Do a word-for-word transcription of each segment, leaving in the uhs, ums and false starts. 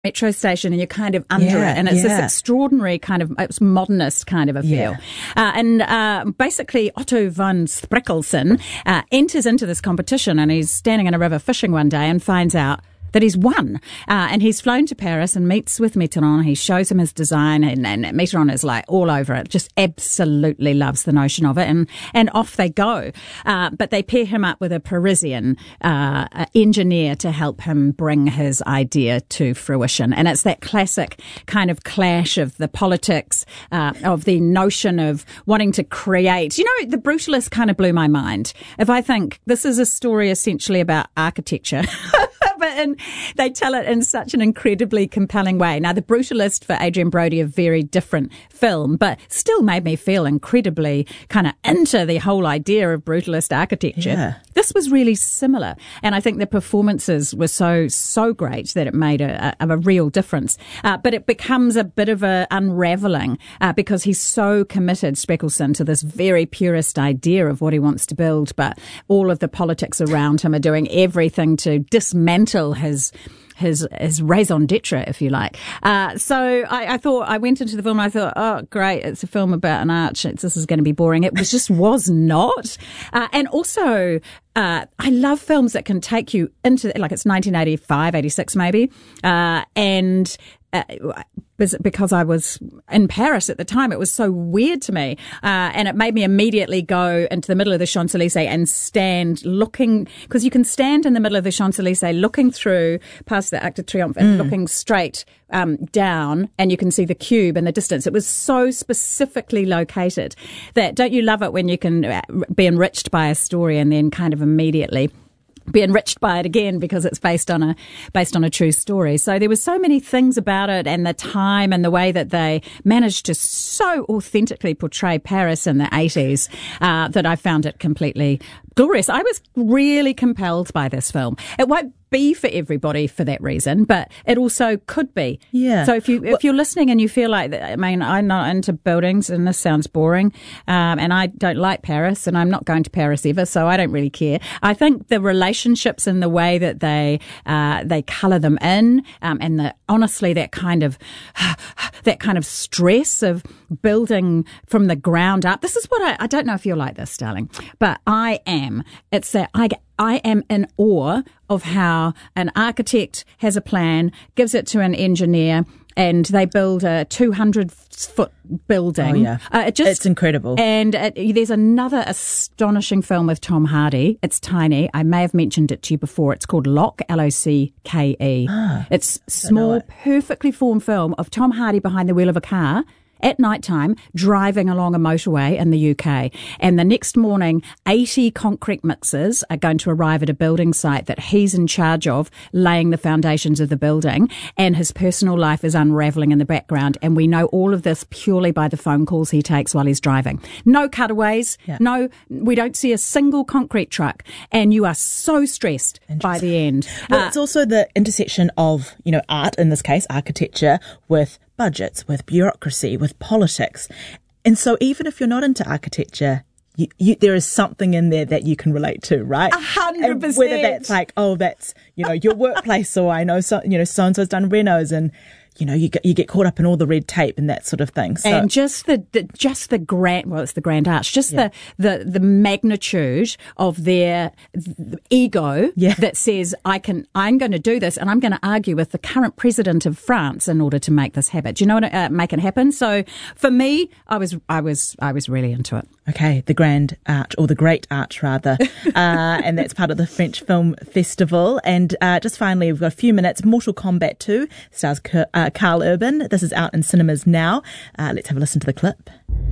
metro station and you're kind of under Yeah, it, and it's yeah. this extraordinary kind of, it's modernist kind of a feel. Yeah. Uh, and uh, basically Otto von Spreckelsen uh, enters into this competition, and he's standing in a river fishing one day and finds out that he's won. Uh, and he's flown to Paris and meets with Mitterrand. He shows him his design, and, and Mitterrand is like all over it, just absolutely loves the notion of it. And, and off they go. Uh, but they pair him up with a Parisian uh, engineer to help him bring his idea to fruition. And it's that classic kind of clash of the politics, uh, of the notion of wanting to create. You know, The Brutalist kind of blew my mind. If I think this is a story essentially about architecture, but in, they tell it in such an incredibly compelling way. Now, The Brutalist for Adrian Brody, a very different film, but still made me feel incredibly kind of into the whole idea of brutalist architecture. Yeah. This was really similar. And I think the performances were so, so great that it made a, a, a real difference. Uh, but it becomes a bit of a unraveling uh, because he's so committed, Spreckelsen, to this very purist idea of what he wants to build. But all of the politics around him are doing everything to dismantle his his his raison d'etre, if you like. Uh, so I, I thought, I went into the film and I thought, oh, great, it's a film about an arch. It's, this is going to be boring. It was just was not. Uh, and also, uh, I love films that can take you into, like it's nineteen eighty-five, eighty-six maybe, uh, and uh, because I was in Paris at the time, it was so weird to me. Uh, and it made me immediately go into the middle of the Champs-Élysées and stand looking, because you can stand in the middle of the Champs-Élysées looking through past the Arc de Triomphe and Mm. looking straight um, down, and you can see the Cube in the distance. It was so specifically located that, don't you love it when you can uh, be enriched by a story and then kind of immediately be enriched by it again because it's based on a based on a true story. So there were so many things about it, and the time and the way that they managed to so authentically portray Paris in the eighties, uh, that I found it completely glorious. I was really compelled by this film. It won't be for everybody for that reason, but it also could be. Yeah. So if you if you're listening and you feel like, I mean, I'm not into buildings and this sounds boring, um, and I don't like Paris, and I'm not going to Paris ever, so I don't really care. I think the relationships and the way that they uh, they colour them in, um, and the honestly that kind of that kind of stress of building from the ground up. This is what I I don't know if you're like this, darling, but I am. It's that I get. I am in awe of how an architect has a plan, gives it to an engineer, and they build a two hundred foot building. Oh, yeah. Uh, it just, it's incredible. And it, there's another astonishing film with Tom Hardy. It's tiny. I may have mentioned it to you before. It's called Locke, L O C K E. Ah, it's small, it. perfectly formed film of Tom Hardy behind the wheel of a car at night time, driving along a motorway in the U K. And the next morning, eighty concrete mixers are going to arrive at a building site that he's in charge of, laying the foundations of the building. And his personal life is unraveling in the background. And we know all of this purely by the phone calls he takes while he's driving. No cutaways. Yeah. No, we don't see a single concrete truck. And you are so stressed by the end. Well, Uh, it's also the intersection of, you know, art, in this case, architecture, with budgets, with bureaucracy, with politics. And so even if you're not into architecture, you, you, there is something in there that you can relate to, right? A hundred And percent. whether that's like, oh, that's, you know, your workplace, or I know, so, you know, so-and-so's done renos, and, you know, you get, you get caught up in all the red tape and that sort of thing. So, and just the, the just the grand, well, it's the Grand Arch, just Yeah. the, the, the magnitude of their th- ego Yeah. that says, I can, I'm going to do this, and I'm going to argue with the current president of France in order to make this happen. Do you know what, uh, make it happen? So for me, I was, I was, I was really into it. okay, the Grand Arch, or the Great Arch rather, uh, and that's part of the French Film Festival. And uh, just finally, we've got a few minutes. Mortal Kombat two stars Car- uh, Carl Urban. This is out in cinemas now. Uh, let's have a listen to the clip.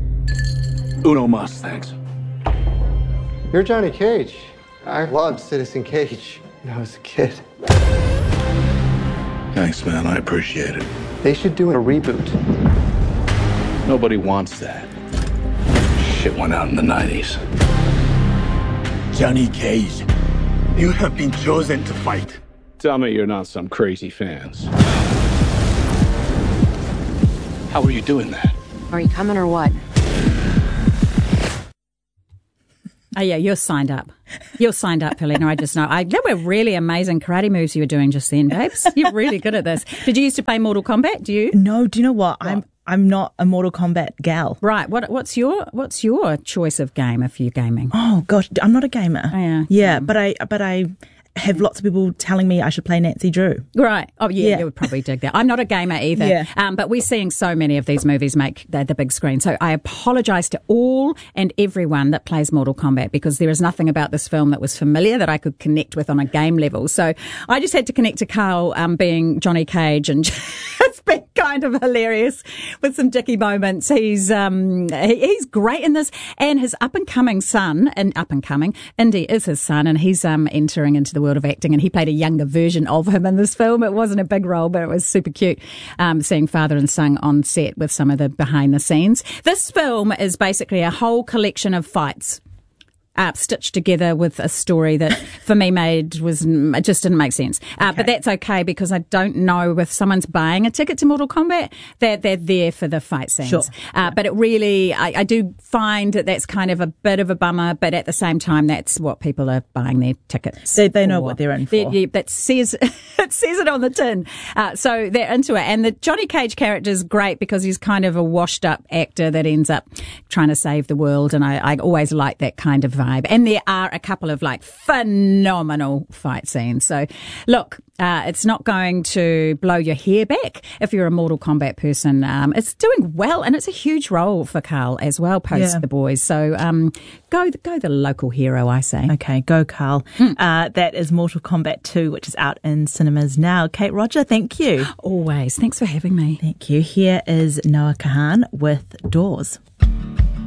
Uno mas, thanks. You're Johnny Cage. I loved Citizen Cage when I was a kid. Thanks, man. I appreciate it. They should do a reboot. Nobody wants that. Shit went out in the nineties. Johnny Cage, you have been chosen to fight. Tell me you're not some crazy fans. How are you doing that? Are you coming or what? Oh, yeah, you're signed up. You're signed up, Helena. I just know. I, there were really amazing karate moves you were doing just then, babes. You're really good at this. Did you used to play Mortal Kombat? Do you? No, do you know what? what? I'm I'm not a Mortal Kombat gal. Right. What what's your what's your choice of game if you're gaming? Oh gosh, I'm not a gamer. Oh, yeah. Yeah, but I but I have lots of people telling me I should play Nancy Drew. Right. Oh, yeah, Yeah. you would probably dig that. I'm not a gamer either. Yeah. Um, but we're seeing so many of these movies make the, the big screen. So I apologise to all and everyone that plays Mortal Kombat because there is nothing about this film that was familiar that I could connect with on a game level. So I just had to connect to Carl um, being Johnny Cage, and it's been kind of hilarious with some dicky moments. He's um, he, he's great in this, and his up and coming son, and up and coming Indy is his son, and he's um, entering into the world of acting, and he played a younger version of him in this film. It wasn't a big role, but it was super cute um, seeing father and son on set with some of the behind the scenes. This film is basically a whole collection of fights Uh, stitched together with a story that for me made was it just didn't make sense. Uh, Okay. But that's okay because I don't know if someone's buying a ticket to Mortal Kombat, they're, they're there for the fight scenes. Sure. Uh, but it really, I, I do find that that's kind of a bit of a bummer, but at the same time, that's what people are buying their tickets They- they know for. what they're in They- for. yeah, that says, it says it on the tin. Uh, so they're into it. And the Johnny Cage character is great because he's kind of a washed up actor that ends up trying to save the world. And I, I always like that kind of vibe. And there are a couple of like phenomenal fight scenes. So look, uh, it's not going to blow your hair back if you're a Mortal Kombat person. Um, it's doing well, and it's a huge role for Carl as well post Yeah. The Boys. So um, go, go the local hero, I say. Okay, go Carl. Hmm. Uh, that is Mortal Kombat two, which is out in cinemas now. Kate Roger, thank you. Always. Thanks for having me. Thank you. Here is Noah Kahan with Doors.